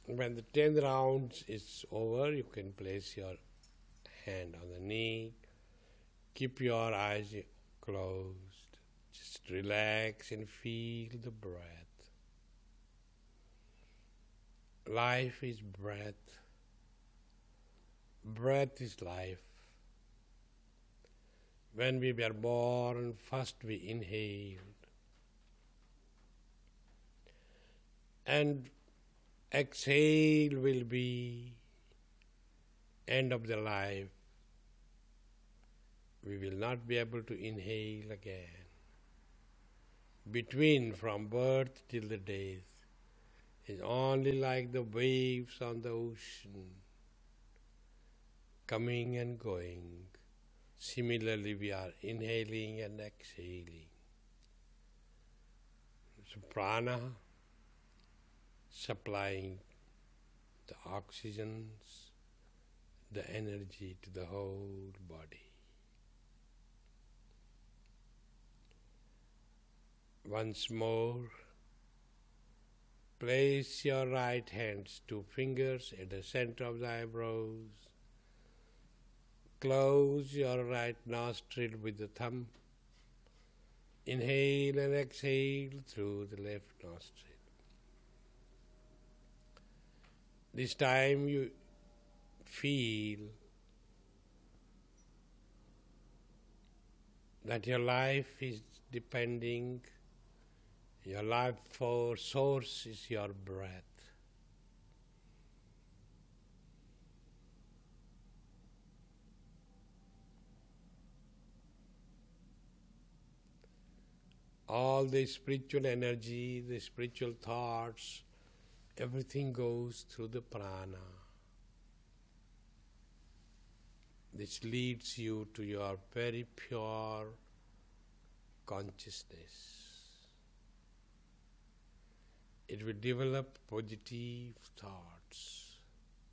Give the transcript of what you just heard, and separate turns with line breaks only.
When the 10 rounds is over, you can place your hand on the knee, keep your eyes closed, just relax and feel the breath. Life is breath. Breath is life. When we were born, first we inhaled and exhale will be end of the life. We will not be able to inhale again. Between from birth till the death is only like the waves on the ocean, coming and going. Similarly, we are inhaling and exhaling. So prana supplying the oxygens, the energy to the whole body. Once more, place your right hand's 2 fingers at the center of the eyebrows. Close your right nostril with the thumb. Inhale and exhale through the left nostril. This time you feel that your life is depending, your life source is your breath. All the spiritual energy, the spiritual thoughts, everything goes through the prana. This leads you to your very pure consciousness. It will develop positive thoughts.